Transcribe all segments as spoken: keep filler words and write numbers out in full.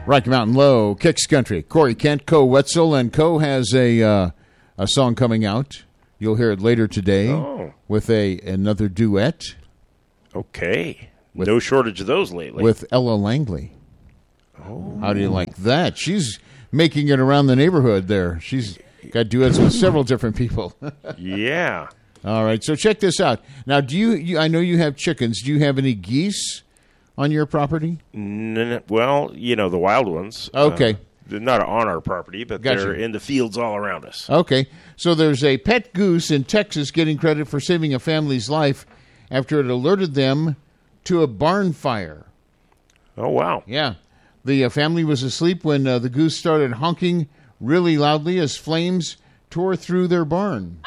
Rocky Mountain Low, Kicks Country. Corey Kent, Co Wetzel, and Co has a uh, a song coming out. You'll hear it later today oh. with a another duet. Okay. With, no shortage of those lately. With Ella Langley. Oh. How do you like that? She's making it around the neighborhood there. She's got duets with several different people. Yeah. All right, so check this out. Now, do you, you? I know you have chickens. Do you have any geese on your property? N- well, you know, the wild ones. Okay. Uh, they're not on our property, but Gotcha. they're in the fields all around us. Okay. So there's a pet goose in Texas getting credit for saving a family's life after it alerted them to a barn fire. Oh, wow. Yeah. The uh, family was asleep when uh, the goose started honking really loudly as flames tore through their barn.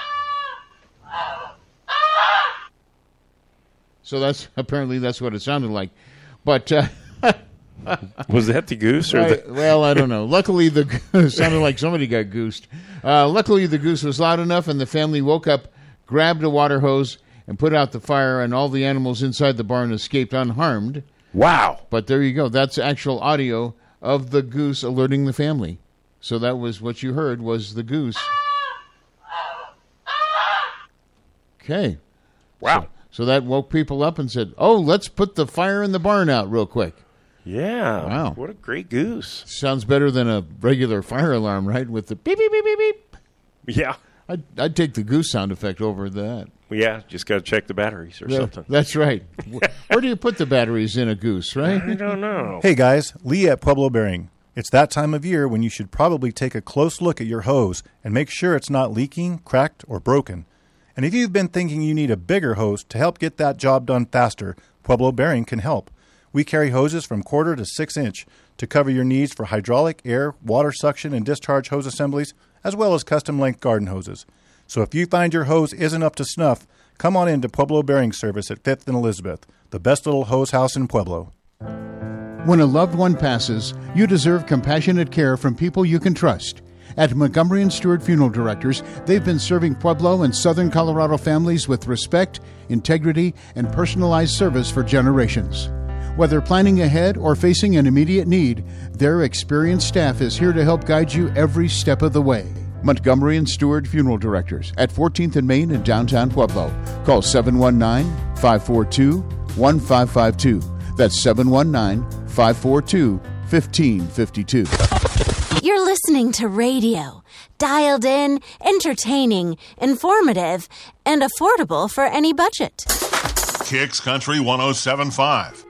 So that's apparently that's what it sounded like. But uh, was that the goose? Or I, the- well, I don't know. Luckily, the goose sounded like somebody got goosed. Uh, luckily, the goose was loud enough, and the family woke up, grabbed a water hose, and put out the fire, and all the animals inside the barn escaped unharmed. Wow. But there you go. That's actual audio of the goose alerting the family. So that was what you heard was the goose. Okay. Wow. So, so that woke people up and said, oh, let's put the fire in the barn out real quick. Yeah. Wow. What a great goose. Sounds better than a regular fire alarm, right? With the beep, beep, beep, beep, beep. Yeah. I'd, I'd take the goose sound effect over that. Yeah, just got to check the batteries or Yeah, something. That's right. Where do you put the batteries in a goose, right? I don't know. Hey guys, Lee at Pueblo Bearing. It's that time of year when you should probably take a close look at your hose and make sure it's not leaking, cracked, or broken. And if you've been thinking you need a bigger hose to help get that job done faster, Pueblo Bearing can help. We carry hoses from quarter to six inch to cover your needs for hydraulic, air, water suction, and discharge hose assemblies, as well as custom length garden hoses. So if you find your hose isn't up to snuff, come on into Pueblo Bearing Service at fifth and Elizabeth, the best little hose house in Pueblo. When a loved one passes, you deserve compassionate care from people you can trust. At Montgomery and Stewart Funeral Directors, they've been serving Pueblo and Southern Colorado families with respect, integrity, and personalized service for generations. Whether planning ahead or facing an immediate need, their experienced staff is here to help guide you every step of the way. Montgomery and Stewart Funeral Directors at fourteenth and Main in downtown Pueblo. Call seven one nine, five four two, one five five two. That's seven one nine, five four two, one five five two. You're listening to radio. Dialed in, entertaining, informative, and affordable for any budget. Kicks Country one oh seven point five.